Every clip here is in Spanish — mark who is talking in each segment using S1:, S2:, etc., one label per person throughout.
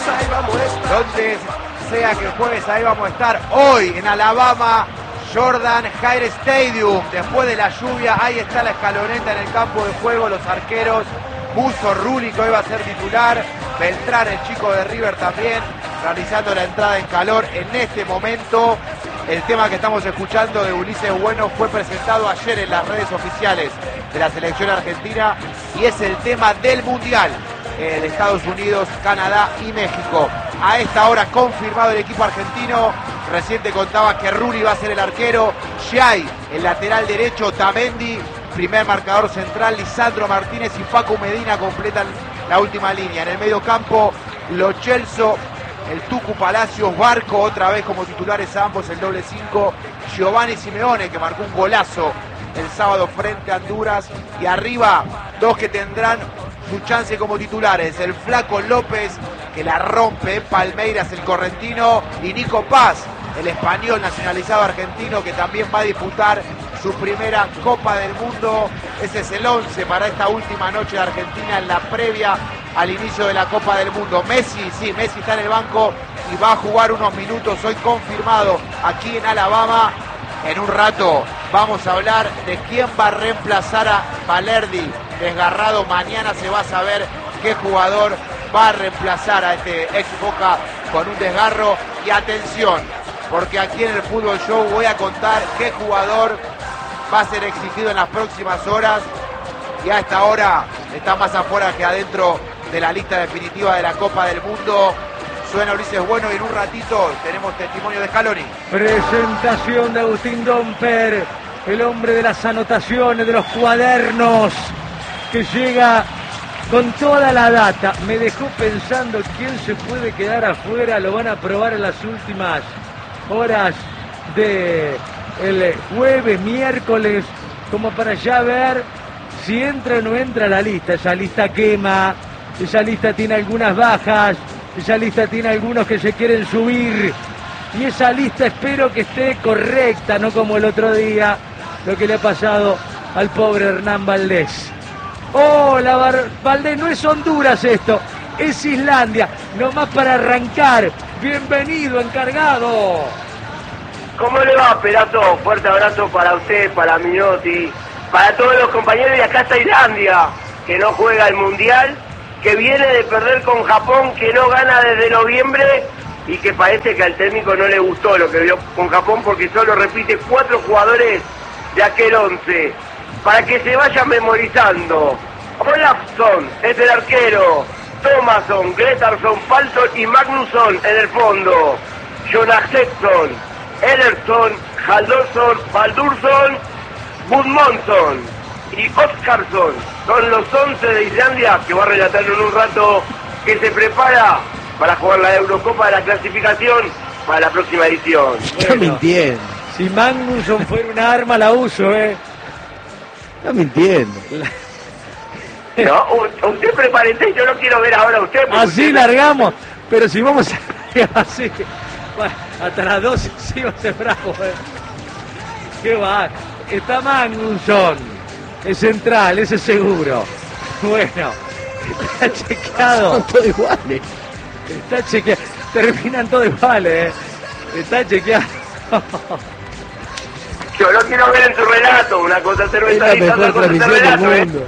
S1: Donde sea que juegues, ahí vamos a estar. Hoy en Alabama, Jordan Hare Stadium. Después de la lluvia, ahí está la escaloneta en el campo de juego. Los arqueros, Musso, Rulli, que hoy va a ser titular. Beltrán, el chico de River, también realizando la entrada en calor. En este momento, el tema que estamos escuchando de Ulises Bueno fue presentado ayer en las redes oficiales de la selección argentina y es el tema del Mundial de Estados Unidos, Canadá y México. A esta hora confirmado el equipo argentino. Recién te contaba que Rulli va a ser el arquero, Giai el lateral derecho, Tamendi primer marcador central, Lisandro Martínez y Facu Medina completan la última línea. En el medio campo, Lo Celso, el Tucu Palacios, Barco otra vez como titulares a ambos, el doble 5, Giovanni Simeone, que marcó un golazo el sábado frente a Honduras, y arriba dos que tendrán su chance como titulares, el Flaco López, que la rompe en Palmeiras, el correntino, y Nico Paz, el español nacionalizado argentino, que también va a disputar su primera Copa del Mundo. Ese es el 11 para esta última noche de Argentina en la previa al inicio de la Copa del Mundo. Messi está en el banco y va a jugar unos minutos, hoy confirmado aquí en Alabama. En un rato vamos a hablar de quién va a reemplazar a Valerdi desgarrado. Mañana se va a saber qué jugador va a reemplazar a este ex Boca con un desgarro. Y atención, porque aquí en el Fútbol Show voy a contar qué jugador va a ser exigido en las próximas horas, y a esta hora está más afuera que adentro de la lista definitiva de la Copa del Mundo. Suena Ulises Bueno y en un ratito tenemos testimonio de Scaloni.
S2: Presentación de Agustín Domper, el hombre de las anotaciones, de los cuadernos, que llega con toda la data. Me dejó pensando quién se puede quedar afuera. Lo van a probar en las últimas horas de el jueves, miércoles, como para ya ver si entra o no entra la lista. Esa lista quema, esa lista tiene algunas bajas, esa lista tiene algunos que se quieren subir, y esa lista espero que esté correcta, no como el otro día, lo que le ha pasado al pobre Hernán Valdés. Oh, Valdés, no es Honduras esto, es Islandia, nomás para arrancar. Bienvenido, encargado.
S3: ¿Cómo le va, Perazo? Fuerte abrazo para usted, para Minotti, para todos los compañeros. Y acá está Islandia, que no juega el Mundial, que viene de perder con Japón, que no gana desde noviembre, y que parece que al técnico no le gustó lo que vio con Japón, porque solo repite 4 jugadores de aquel 11, para que se vayan memorizando. Olafsson es el arquero, Thomasson, Gretarsson, Palsson y Magnusson en el fondo, Jonasson, Ederson, Haldorsson, Baldursson, Gudmundsson y Oskarsson son los 11 de Islandia, que va a relatar en un rato que se prepara para jugar la Eurocopa de la clasificación para la próxima edición.
S2: Está mintiendo. Si Magnusson fuera un arma, la uso, Está mintiendo.
S3: No, usted prepárese, yo no quiero ver ahora a usted.
S2: Así
S3: usted...
S2: largamos, pero si vamos a así, bueno, hasta las 12 sí va a ser bravo, Qué va. Está Magnusson, es central, ese es seguro. Bueno, está chequeado.
S4: Son todos iguales.
S2: Está chequeado. Terminan todos iguales, Está chequeado.
S3: Yo lo quiero ver en su relato, una cosa cerveza
S4: Es la mejor transmisión del mundo.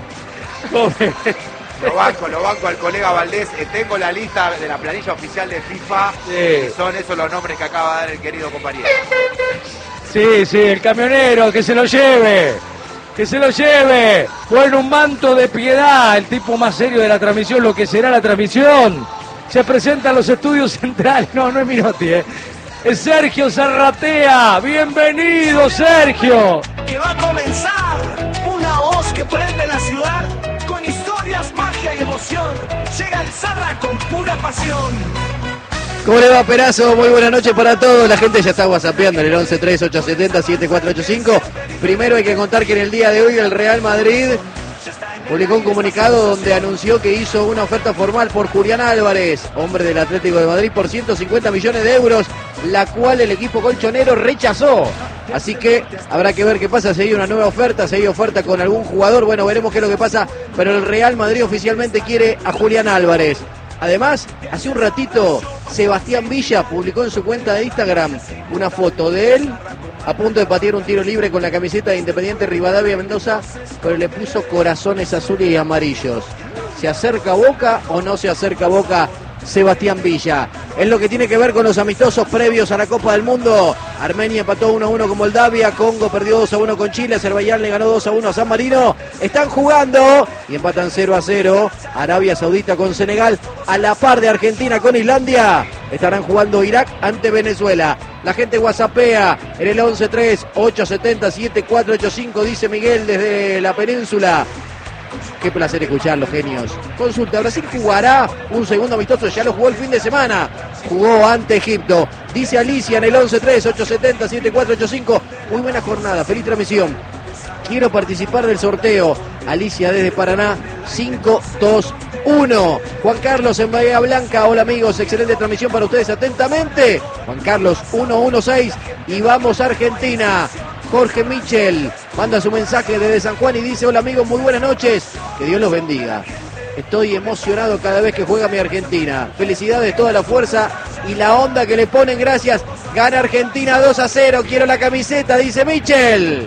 S1: Lo banco al colega Valdés. Tengo la lista de la planilla oficial de FIFA.
S2: Sí.
S1: Son esos los nombres que acaba de dar el querido compañero.
S2: Sí, el camionero, que se lo lleve. Que se lo lleve. Con un manto de piedad, el tipo más serio de la transmisión, lo que será la transmisión. Se presenta en los estudios centrales. No es Minotti, Es Sergio Zarratea. Bienvenido, Sergio.
S5: Que va a comenzar una voz que prende la ciudad con historias, magia y emoción. Llega el Zarra con pura pasión.
S4: ¿Cómo le va, Perazo? Muy buenas noches para todos. La gente ya está whatsappeando en el 113870-7485. Primero hay que contar que en el día de hoy el Real Madrid publicó un comunicado donde anunció que hizo una oferta formal por Julián Álvarez, hombre del Atlético de Madrid, por 150 millones de euros, la cual el equipo colchonero rechazó. Así que habrá que ver qué pasa, si hay una nueva oferta, si hay oferta con algún jugador. Bueno, veremos qué es lo que pasa, pero el Real Madrid oficialmente quiere a Julián Álvarez. Además, hace un ratito, Sebastián Villa publicó en su cuenta de Instagram una foto de él a punto de patear un tiro libre con la camiseta de Independiente Rivadavia Mendoza, pero le puso corazones azules y amarillos. ¿Se acerca Boca o no se acerca Boca Sebastián Villa? Es lo que tiene que ver con los amistosos previos a la Copa del Mundo. Armenia empató 1-1 con Moldavia, Congo perdió 2-1 con Chile, Azerbaiyán le ganó 2-1 a San Marino. Están jugando y empatan 0-0. Arabia Saudita con Senegal, a la par de Argentina con Islandia. Estarán jugando Irak ante Venezuela. La gente whatsappea en el 11-3-870-7485, dice Miguel desde la península. Qué placer escucharlos, genios. Consulta, Brasil jugará un segundo amistoso, ya lo jugó el fin de semana. Jugó ante Egipto. Dice Alicia en el 11-3-870-7485. Muy buena jornada, feliz transmisión. Quiero participar del sorteo. Alicia desde Paraná, 521. Juan Carlos en Bahía Blanca. Hola amigos, excelente transmisión para ustedes atentamente. Juan Carlos 116 y vamos a Argentina. Jorge Michel manda su mensaje desde San Juan y dice: hola amigos, muy buenas noches, que Dios los bendiga. Estoy emocionado cada vez que juega mi Argentina. Felicidades, toda la fuerza y la onda que le ponen, gracias. Gana Argentina 2-0, quiero la camiseta, dice Michel.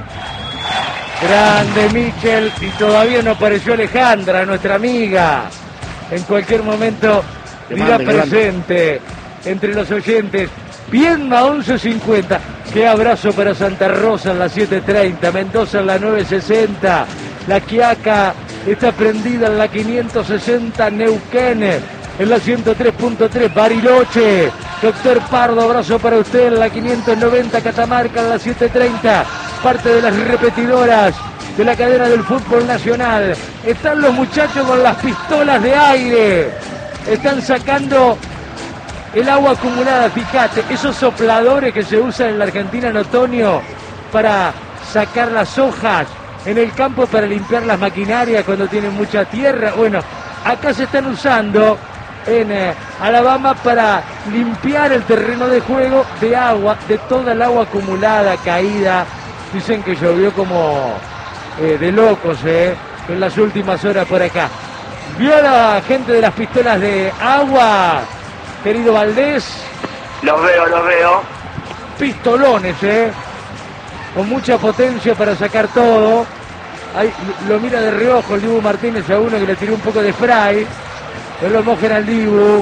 S2: Grande Michel, y todavía no apareció Alejandra, nuestra amiga. En cualquier momento dirá presente entre los oyentes. Pierna 11.50. Qué abrazo para Santa Rosa en la 7.30. Mendoza en la 9.60. La Quiaca está prendida en la 560. Neuquén en la 103.3. Bariloche. Doctor Pardo, abrazo para usted en la 590. Catamarca en la 7.30. Parte de las repetidoras de la cadena del fútbol nacional. Están los muchachos con las pistolas de aire. Están sacando el agua acumulada, fíjate, esos sopladores que se usan en la Argentina en otoño para sacar las hojas en el campo para limpiar las maquinarias cuando tienen mucha tierra. Bueno, acá se están usando en Alabama para limpiar el terreno de juego de agua, de toda el agua acumulada, caída. Dicen que llovió como de locos en las últimas horas por acá. ¿Vio a la gente de las pistolas de agua, querido Valdés?
S3: Los veo.
S2: Pistolones, con mucha potencia para sacar todo. Ahí lo mira de reojo el Dibu Martínez a uno que le tiró un poco de spray. No lo mojen al Dibu.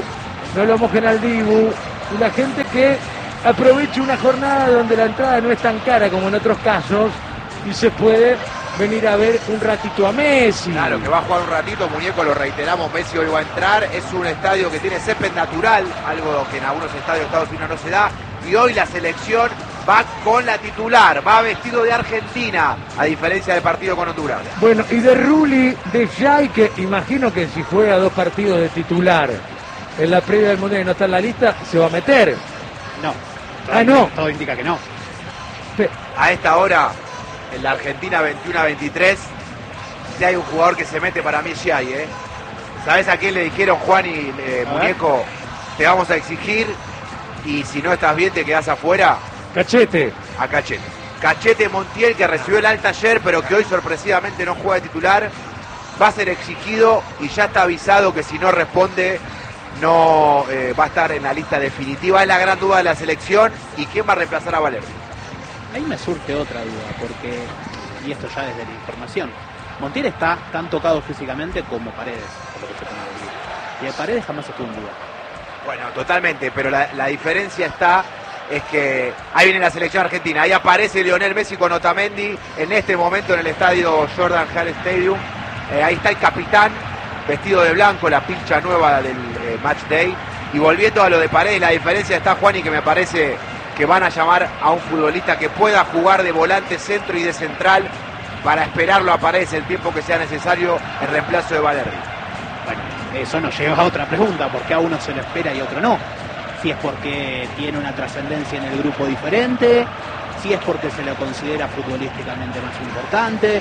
S2: Y la gente que aproveche una jornada donde la entrada no es tan cara como en otros casos y se puede venir a ver un ratito a Messi.
S1: Claro, que va a jugar un ratito, muñeco, lo reiteramos, Messi hoy va a entrar. Es un estadio que tiene césped natural, algo que en algunos estadios de Estados Unidos no se da. Y hoy la selección va con la titular, va vestido de Argentina, a diferencia del partido con Honduras.
S2: Bueno, y de Rulli, de Jai, que imagino que si juega 2 partidos de titular en la previa del Mundial y no está en la lista, se va a meter.
S6: No.
S2: No.
S6: Todo indica que no.
S1: A esta hora, en la Argentina 21-23, si hay un jugador que se mete, para mí es Jai, ¿Sabes a quién le dijeron, Juan y muñeco? Te vamos a exigir y si no estás bien te quedás afuera.
S2: Cachete.
S1: A Cachete. Cachete Montiel, que recibió el alta ayer, pero que hoy sorpresivamente no juega de titular, va a ser exigido y ya está avisado que si no responde no va a estar en la lista definitiva. Es la gran duda de la selección. ¿Y quién va a reemplazar a Valeri?
S6: Ahí me surge otra duda, porque, y esto ya desde la información, Montiel está tan tocado físicamente como Paredes, por lo que se puede decir. Y de Paredes jamás estuvo en duda.
S1: Bueno, totalmente, pero la diferencia es que ahí viene la selección argentina, ahí aparece Lionel Messi con Otamendi en este momento en el estadio Jordan Hare Stadium. Ahí está el capitán vestido de blanco, la pincha nueva del Match Day. Y volviendo a lo de Paredes, la diferencia está, Juan, y que me parece que van a llamar a un futbolista que pueda jugar de volante, centro y de central para esperarlo a Paredes el tiempo que sea necesario en reemplazo de Valeri.
S6: Bueno, eso nos lleva a otra pregunta, ¿por qué a uno se lo espera y a otro no? Si es porque tiene una trascendencia en el grupo diferente, si es porque se lo considera futbolísticamente más importante.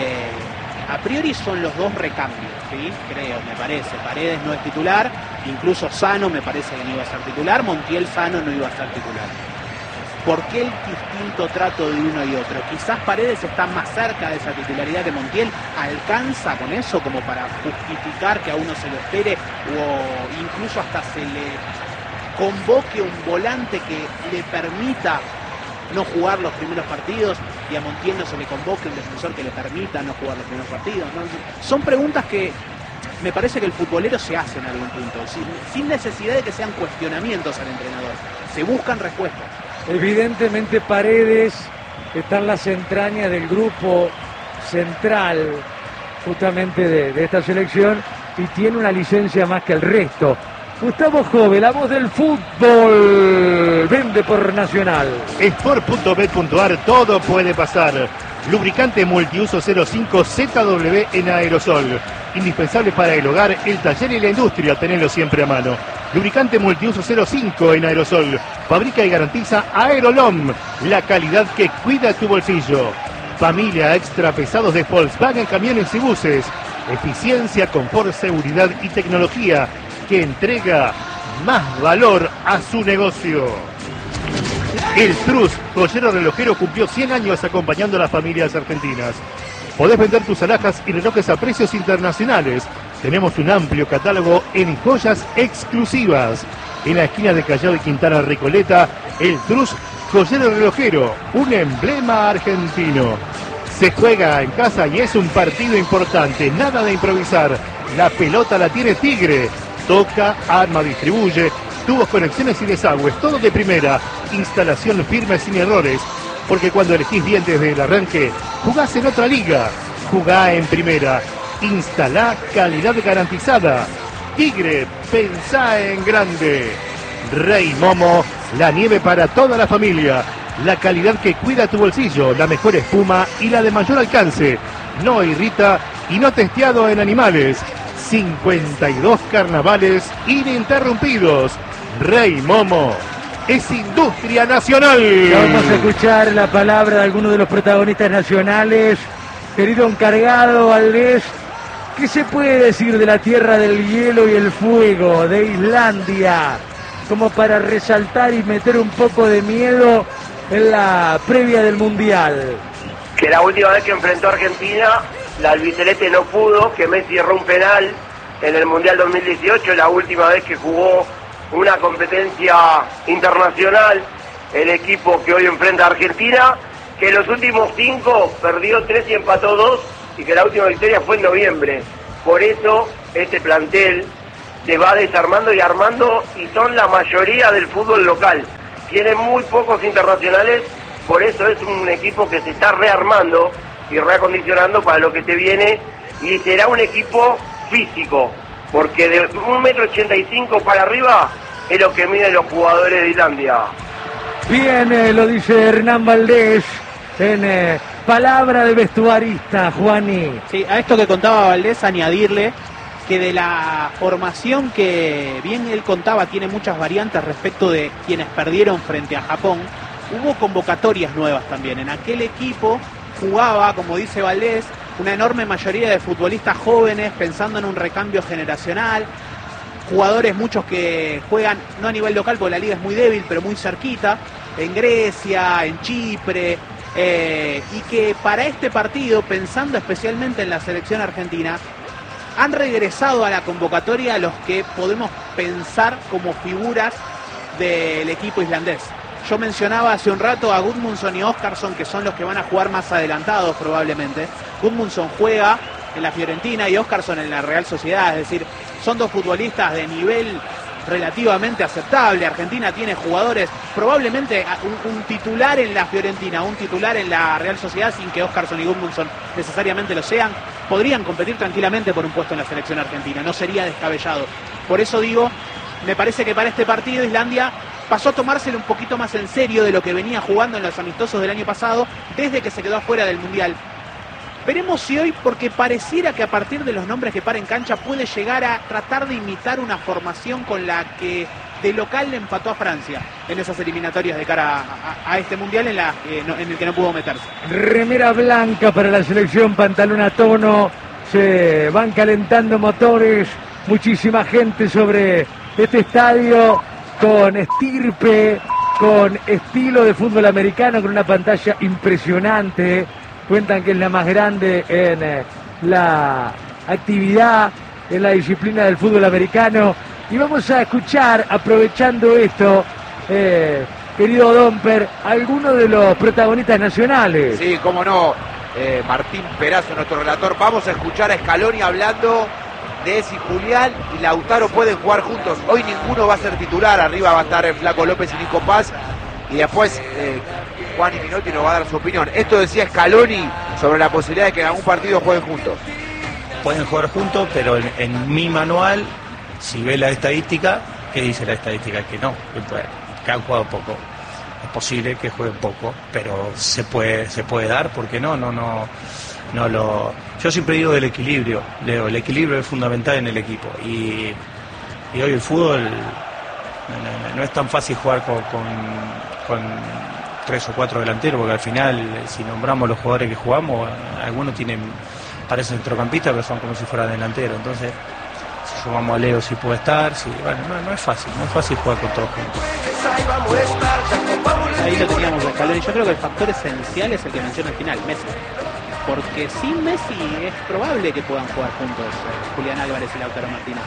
S6: A priori son los dos recambios, ¿sí? Creo, me parece. Paredes no es titular, incluso Sano me parece que no iba a ser titular, Montiel Sano no iba a ser titular. ¿Por qué el distinto trato de uno y otro? Quizás Paredes está más cerca de esa titularidad que Montiel. ¿Alcanza con eso como para justificar que a uno se lo espere o incluso hasta se le convoque un volante que le permita no jugar los primeros partidos y a Montiel no se le convoque un defensor que le permita no jugar los primeros partidos, ¿no? Son preguntas que me parece que el futbolero se hace en algún punto, sin necesidad de que sean cuestionamientos al entrenador. Se buscan respuestas.
S2: Evidentemente Paredes está en las entrañas del grupo central justamente de esta selección y tiene una licencia más que el resto. Gustavo Jove, la voz del fútbol, vende por Nacional.
S7: Sport.bet.ar, todo puede pasar. Lubricante multiuso 05 ZW en aerosol. Indispensable para el hogar, el taller y la industria, tenerlo siempre a mano. Lubricante multiuso 05 en aerosol. Fabrica y garantiza Aerolom, la calidad que cuida tu bolsillo. Familia extra pesados de Volkswagen Camiones y Buses. Eficiencia, confort, seguridad y tecnología que entrega más valor a su negocio. El Trust, joyero relojero, cumplió 100 años acompañando a las familias argentinas. Podés vender tus alhajas y relojes a precios internacionales. Tenemos un amplio catálogo en joyas exclusivas. En la esquina de Callao y Quintana Recoleta, el Trust, joyero relojero, un emblema argentino. Se juega en casa y es un partido importante, nada de improvisar. La pelota la tiene Tigre. Toca, arma, distribuye, tubos, conexiones y desagües, todo de primera. Instalación firme sin errores, porque cuando elegís bien desde el arranque, jugás en otra liga. Jugá en primera. Instalá calidad garantizada. Tigre, pensá en grande. Rey Momo, la nieve para toda la familia. La calidad que cuida tu bolsillo, la mejor espuma y la de mayor alcance. No irrita y no testeado en animales. 52 carnavales ininterrumpidos. Rey Momo es industria nacional.
S2: Vamos a escuchar la palabra de algunos de los protagonistas nacionales. Querido encargado Valdés, ¿qué se puede decir de la tierra del hielo y el fuego, de Islandia? Como para resaltar y meter un poco de miedo en la previa del Mundial.
S3: Que la última vez que enfrentó a Argentina, la albiceleste no pudo, que Messi erró un penal en el Mundial 2018, la última vez que jugó una competencia internacional, el equipo que hoy enfrenta a Argentina, que los últimos 5 perdió 3 y empató 2, y que la última victoria fue en noviembre. Por eso este plantel se va desarmando y armando, y son la mayoría del fútbol local. Tiene muy pocos internacionales, por eso es un equipo que se está rearmando y reacondicionando para lo que se viene, y será un equipo físico, porque de 1,85 m para arriba es lo que miden los jugadores de Islandia.
S2: Bien, lo dice Hernán Valdés en palabra de vestuarista, Juani.
S6: Sí, a esto que contaba Valdés, añadirle que de la formación que bien él contaba tiene muchas variantes respecto de quienes perdieron frente a Japón. Hubo convocatorias nuevas también. En aquel equipo jugaba, como dice Valdés, una enorme mayoría de futbolistas jóvenes pensando en un recambio generacional. Jugadores muchos que juegan, no a nivel local porque la liga es muy débil, pero muy cerquita, en Grecia, en Chipre, y que para este partido, pensando especialmente en la selección argentina, han regresado a la convocatoria los que podemos pensar como figuras del equipo islandés. Yo mencionaba hace un rato a Gudmundsson y Óskarsson, que son los que van a jugar más adelantados probablemente. Gudmundsson juega en la Fiorentina y Óskarsson en la Real Sociedad, es decir, son dos futbolistas de nivel relativamente aceptable. Argentina tiene jugadores, probablemente un titular en la Fiorentina, un titular en la Real Sociedad, sin que Óskarsson y Gudmundsson necesariamente lo sean, podrían competir tranquilamente por un puesto en la selección argentina, no sería descabellado. Por eso digo, me parece que para este partido Islandia pasó a tomárselo un poquito más en serio de lo que venía jugando en los amistosos del año pasado, desde que se quedó afuera del Mundial. Veremos si hoy, porque pareciera que a partir de los nombres que para en cancha puede llegar a tratar de imitar una formación con la que de local le empató a Francia en esas eliminatorias de cara a este Mundial en el que no pudo meterse.
S2: Remera blanca para la selección, pantalón a tono, se van calentando motores, muchísima gente sobre este estadio con estirpe con estilo de fútbol americano, con una pantalla impresionante. Cuentan que es la más grande en la actividad, en la disciplina del fútbol americano. Y vamos a escuchar, aprovechando esto, querido Domper, algunos de los protagonistas nacionales.
S1: Sí, cómo no, Martín Perazo, nuestro relator. Vamos a escuchar a Scaloni hablando de si Julián y Lautaro pueden jugar juntos. Hoy ninguno va a ser titular, arriba va a estar el Flaco López y Nico Paz, y después Juan y Minotti nos va a dar su opinión. Esto decía Scaloni sobre la posibilidad de que en algún partido jueguen juntos.
S8: Pueden jugar juntos, pero en mi manual, si ve la estadística, ¿qué dice la estadística? Que no, que han jugado poco. Es posible que jueguen poco, pero se puede dar, porque no lo... Yo siempre digo del equilibrio, Leo, el equilibrio es fundamental en el equipo, y hoy el fútbol no es tan fácil jugar con 3 o 4 delanteros, porque al final, si nombramos los jugadores que jugamos, algunos parecen centrocampistas, pero son como si fueran delanteros. Entonces, si sumamos a Leo, si puede estar, no es fácil jugar con todos juntos.
S6: Ahí lo teníamos a Scaloni. Yo creo que el factor esencial es el que menciona al final, Messi. Porque sin Messi es probable que puedan jugar juntos Julián Álvarez y Lautaro Martínez.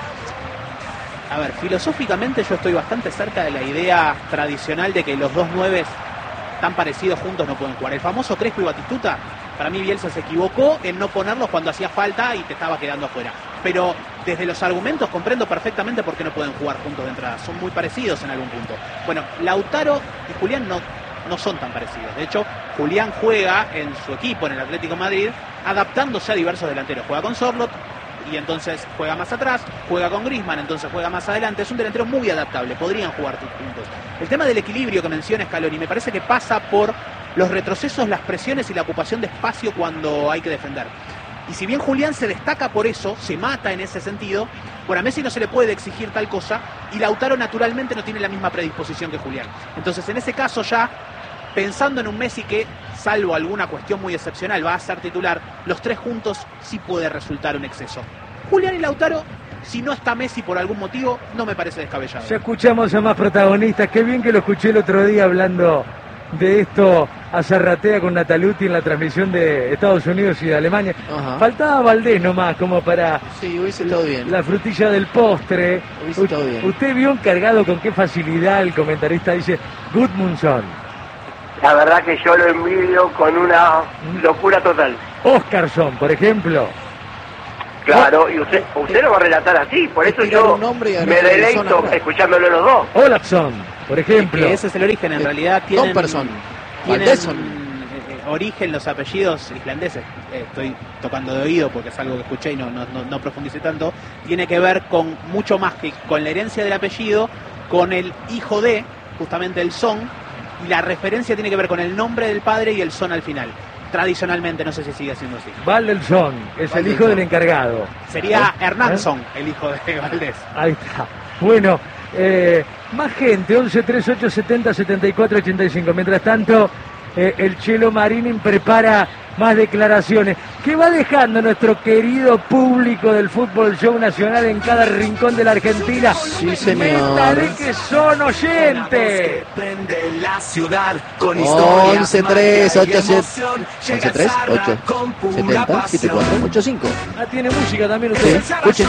S6: A ver, filosóficamente yo estoy bastante cerca de la idea tradicional de que los dos nueves tan parecidos juntos no pueden jugar. El famoso Crespo y Batistuta, para mí Bielsa se equivocó en no ponerlos cuando hacía falta y te estaba quedando afuera. Pero desde los argumentos comprendo perfectamente por qué no pueden jugar juntos de entrada. Son muy parecidos en algún punto. Bueno, Lautaro y Julián no son tan parecidos. De hecho, Julián juega en su equipo, en el Atlético de Madrid, adaptándose a diversos delanteros. Juega con Sorloth y entonces juega más atrás, juega con Griezmann, entonces juega más adelante. Es un delantero muy adaptable, podrían jugar juntos. El tema del equilibrio que menciona Scaloni me parece que pasa por los retrocesos, las presiones y la ocupación de espacio cuando hay que defender. Y si bien Julián se destaca por eso, se mata en ese sentido, bueno, a Messi no se le puede exigir tal cosa, y Lautaro naturalmente no tiene la misma predisposición que Julián. Entonces, en ese caso ya, pensando en un Messi que, salvo alguna cuestión muy excepcional, va a ser titular, los tres juntos sí puede resultar un exceso. Julián y Lautaro, si no está Messi por algún motivo, no me parece descabellado.
S2: Ya escuchamos a más protagonistas. Qué bien que lo escuché el otro día hablando de esto a Zarratea con Nataluti en la transmisión de Estados Unidos y de Alemania.
S4: Ajá.
S2: Faltaba Valdés nomás, como para
S4: Sí, hubiese todo bien.
S2: la frutilla del postre.
S4: Hubiese todo bien.
S2: Usted vio encargado con qué facilidad el comentarista dice Gudmundsson,
S3: La verdad que yo lo envidio con una locura total.
S2: Oscarsson, por ejemplo.
S3: Claro, y usted lo va a relatar así, por eso
S4: Tirar
S3: yo
S4: un nombre y
S3: me
S4: agregar
S3: deleito
S4: persona atrás.
S3: escuchándolo los dos.
S2: Olafsson, por ejemplo.
S6: Que ese es el origen, en realidad tienen
S4: Tomperson,
S6: tienen
S4: Valdesson.
S6: origen los apellidos islandeses. Estoy tocando de oído porque es algo que escuché y no profundicé tanto. Tiene que ver con mucho más que con la herencia del apellido, con el hijo de, justamente el son, y la referencia tiene que ver con el nombre del padre y el son al final. Tradicionalmente, no sé si sigue siendo así.
S2: Valdelson es el hijo del encargado.
S6: Sería Hernansson, el hijo de Valdés.
S2: Ahí está. Bueno, más gente, 11 38 70 74 85. Mientras tanto, el Chelo Marini prepara más declaraciones. ¿Qué va dejando nuestro querido público del Fútbol Show Nacional en cada rincón de la Argentina?
S4: Sí, señor.
S2: Métale que son oyentes.
S4: 11 3 8 11 3 8 70 74 85.
S2: Ah, tiene música también usted.
S4: Sí, escuchen.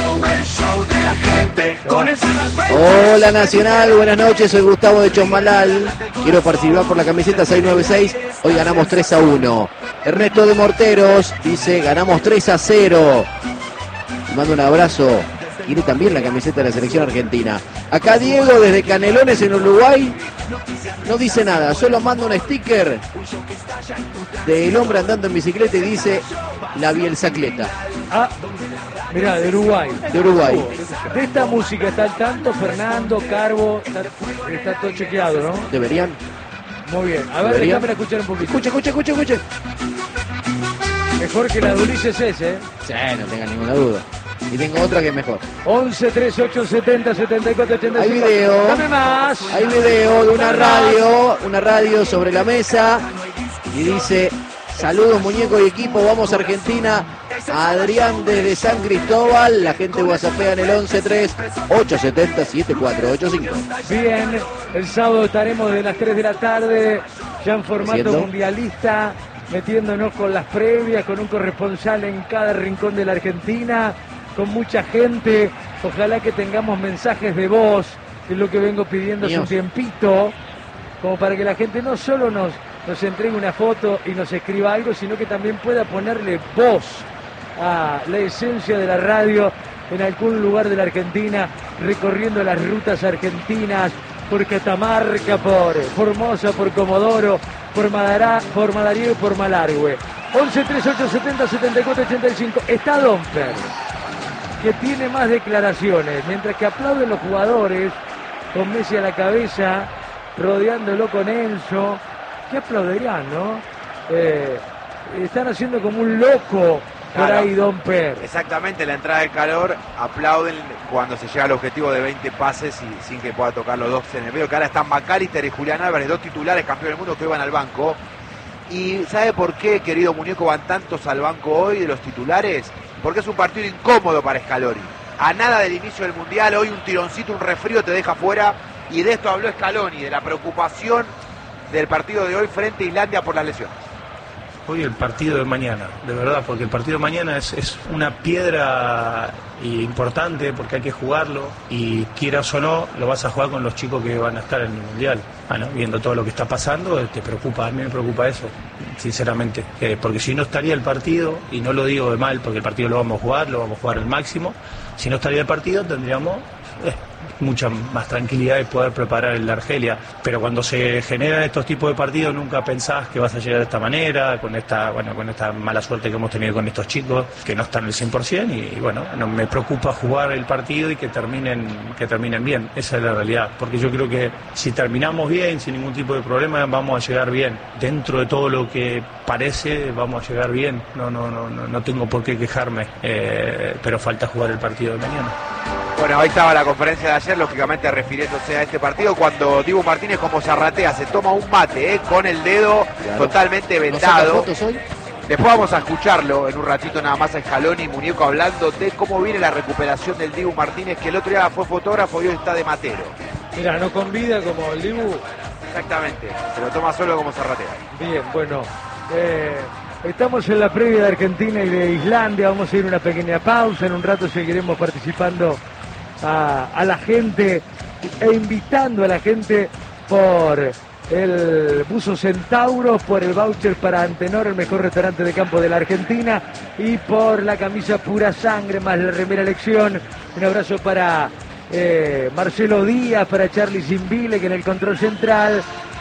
S4: Hola Nacional, buenas noches, soy Gustavo de Chosmalal. Quiero participar por la camiseta 696. Hoy ganamos 3-1. Ernesto de Morteros dice, ganamos 3-0. Le mando un abrazo. Tiene también la camiseta de la selección argentina. Acá Diego desde Canelones en Uruguay. No dice nada, solo manda un sticker del hombre andando en bicicleta y dice la Bielsacleta.
S2: Ah, mirá, de Uruguay.
S4: De Uruguay.
S2: De esta música está al tanto Fernando, Carbo, está todo chequeado, ¿no?
S4: Deberían.
S2: Muy bien. A ver,
S4: ¿Deberían?
S2: déjame escuchar un poquito.
S4: Escuche.
S2: Mejor que la de Ulises ese, ¿eh?
S4: Sí, no tenga ninguna duda. Y tengo otra que es mejor.
S2: 11 38 70 74 85.
S4: Hay video.
S2: Dame más.
S4: Hay video de una radio sobre la mesa y dice: saludos muñeco y equipo, vamos Argentina, Adrián desde San Cristóbal. La gente whatsappea en el 11-3-870-7485.
S2: Bien, el sábado estaremos de las 3 de la tarde, ya en formato
S4: ¿Siendo?
S2: mundialista, metiéndonos con las previas, con un corresponsal en cada rincón de la Argentina, con mucha gente. Ojalá que tengamos mensajes de voz, que es lo que vengo pidiendo hace un tiempito, como para que la gente no solo nos entregue una foto y nos escriba algo, sino que también pueda ponerle voz a la esencia de la radio en algún lugar de la Argentina, recorriendo las rutas argentinas, por Catamarca, por Formosa, por Comodoro, por Madariaga y por Malargüe. 11-3870-7485. Está Domper, que tiene más declaraciones, mientras que aplauden los jugadores, con Messi a la cabeza, rodeándolo con Enzo. ¿Qué aplaudirán, no? Están haciendo como un loco por ahí, Domper.
S1: Exactamente, la entrada de calor, aplauden cuando se llega al objetivo de 20 pases y sin que pueda tocar los dos en el medio, que ahora están McAllister y Julián Álvarez, dos titulares campeones del mundo que van al banco. ¿Y sabe por qué, querido muñeco, van tantos al banco hoy de los titulares? Porque es un partido incómodo para Scaloni. A nada del inicio del Mundial, hoy un tironcito, un resfrío te deja fuera, y de esto habló Scaloni, de la preocupación del partido de hoy frente a Islandia por las lesiones.
S8: Hoy el partido de mañana, de verdad, porque el partido de mañana es una piedra importante porque hay que jugarlo y quieras o no, lo vas a jugar con los chicos que van a estar en el Mundial. Bueno, viendo todo lo que está pasando, te preocupa, a mí me preocupa eso, sinceramente, porque si no estaría el partido, y no lo digo de mal porque el partido lo vamos a jugar al máximo, si no estaría el partido tendríamos mucha más tranquilidad de poder preparar el de Argelia, pero cuando se generan estos tipos de partidos nunca pensás que vas a llegar de esta manera, con esta mala suerte que hemos tenido con estos chicos que no están al 100%, y bueno, no me preocupa jugar el partido y que terminen bien, esa es la realidad, porque yo creo que si terminamos bien, sin ningún tipo de problema, vamos a llegar bien, dentro de todo lo que parece vamos a llegar bien, no tengo por qué quejarme, pero falta jugar el partido de mañana.
S1: Bueno, ahí estaba la conferencia de ayer, lógicamente refiriéndose a este partido, cuando Dibu Martínez, como zarratea, se toma un mate con el dedo totalmente vendado. Después vamos a escucharlo en un ratito nada más a Scaloni y Muñeco hablando de cómo viene la recuperación del Dibu Martínez, que el otro día fue fotógrafo y hoy está de matero.
S2: Mira, no con vida como el Dibu.
S1: Exactamente, se lo toma solo como zarratea.
S2: Bien, bueno, estamos en la previa de Argentina y de Islandia, vamos a ir a una pequeña pausa, en un rato seguiremos participando a la gente e invitando a la gente por el Buzo Centauro, por el voucher para Antenor, el mejor restaurante de campo de la Argentina, y por la camisa Pura Sangre más la remera Elección. Un abrazo para Marcelo Díaz, para Charlie Zimbile, que en el control central,